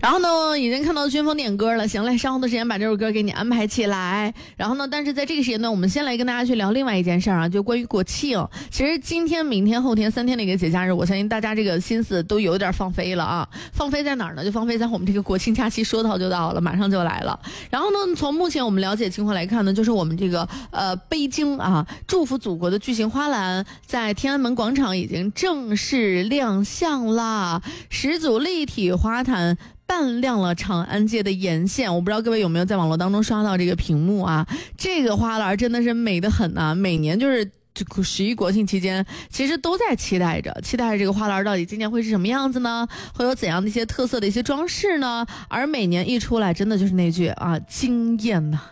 然后呢，已经看到军风点歌了，行嘞，稍后的时间把这首歌给你安排起来。然后呢，但是在这个时间段，我们先来跟大家去聊另外一件事儿啊，就关于国庆。其实今天、明天、后天3天的一个节假日，我相信大家这个心思都有点放飞了啊。放飞在哪儿呢？就放飞在我们这个国庆假期说到就到了，马上就来了。然后呢，从目前我们了解情况来看呢，就是我们这个北京啊，祝福祖国的巨型花篮在天安门广场已经正式亮相啦，10组立体花坛扮亮了长安街的沿线。我不知道各位有没有在网络当中刷到这个屏幕啊，这个花篮真的是美得很啊，每年就是11国庆期间其实都在期待着这个花篮到底今年会是什么样子呢，会有怎样的一些特色的一些装饰呢，而每年一出来真的就是那句啊，惊艳呐。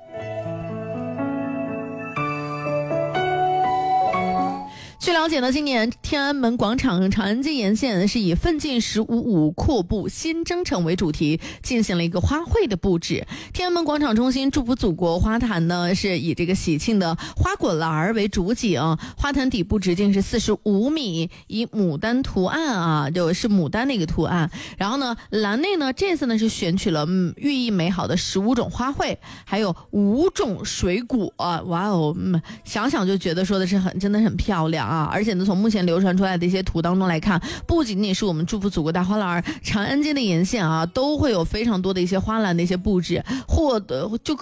据了解呢，今年天安门广场长安街沿线是以奋进15.5阔步新征程为主题，进行了一个花卉的布置。天安门广场中心祝福祖国花坛呢，是以这个喜庆的花果篮为主景，花坛底部直径是45米，以牡丹图案啊，就是牡丹的一个图案。然后呢，篮内呢这次呢是选取了寓意美好的15种花卉，还有5种水果，哇哦，想想就觉得说的是真的很漂亮啊！而且呢，从目前流传出来的一些图当中来看，不仅仅是我们祝福祖国大花篮，长安街的沿线啊，都会有非常多的一些花篮的一些布置，就